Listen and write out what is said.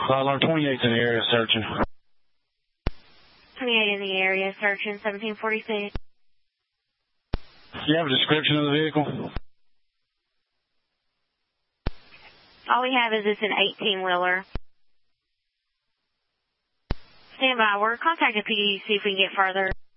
Alarm 28's in the area searching. 28 in the area searching, 1746. Do you have a description of the vehicle? All we have is it's an 18-wheeler. Stand by. We're contacting PD to see if we can get further.